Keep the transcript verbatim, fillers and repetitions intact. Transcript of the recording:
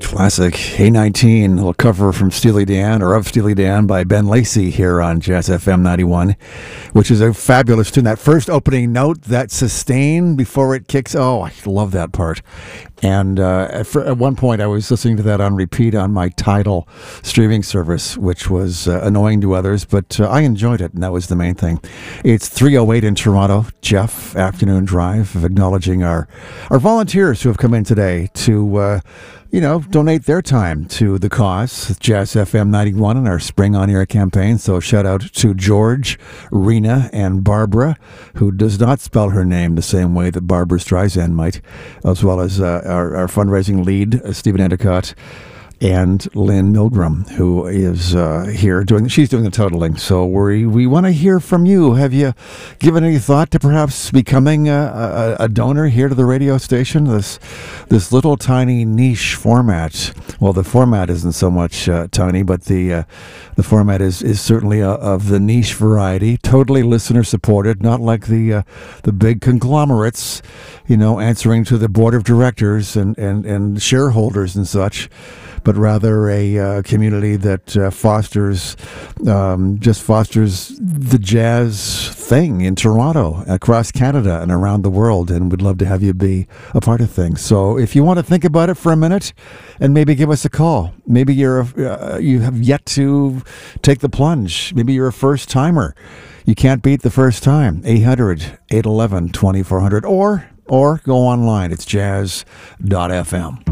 Classic. Hey nineteen, a little cover from Steely Dan, or of Steely Dan, by Ben Lacey here on Jazz F M ninety-one, which is a fabulous tune. That first opening note, that sustain before it kicks, oh, I love that part. And uh, at, for, at one point, I was listening to that on repeat on my Tidal streaming service, which was uh, annoying to others, but uh, I enjoyed it, and that was the main thing. It's three oh eight in Toronto. Jeff, Afternoon Drive, of acknowledging our, our volunteers who have come in today to, uh, you know, donate their time to the cause, Jazz F M ninety-one, and our Spring On Air campaign. So shout out to George, Rena, and Barbara, who does not spell her name the same way that Barbara Streisand might, as well as uh, our, our fundraising lead, uh, Stephen Endicott, and Lynn Milgram, who is uh, here doing, she's doing the totaling. So we we want to hear from you. Have you given any thought to perhaps becoming a, a, a donor here to the radio station? This this little tiny niche format. Well, the format isn't so much uh, tiny, but the uh, the format is is certainly a, of the niche variety. Totally listener supported, not like the uh, the big conglomerates, you know, answering to the board of directors and and, and shareholders and such, but rather a uh, community that uh, fosters, um, just fosters the jazz thing in Toronto, across Canada, and around the world, and would love to have you be a part of things. So if you want to think about it for a minute, and maybe give us a call. Maybe you're a, uh, you have yet to take the plunge. Maybe you're a first-timer. You can't beat the first time. eight hundred, eight one one, two four zero zero, or, or go online. It's jazz dot f m.